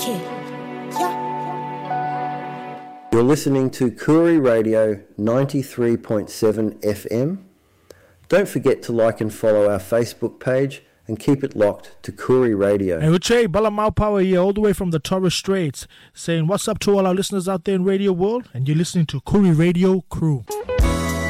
You're listening to Koori Radio 93.7 FM. Don't forget to like and follow our Facebook page and keep it locked to Koori Radio. Hey, Uche, Balamau Power here, all the way from the Torres Straits, saying what's up to all our listeners out there in Radio World, and you're listening to Koori Radio Crew.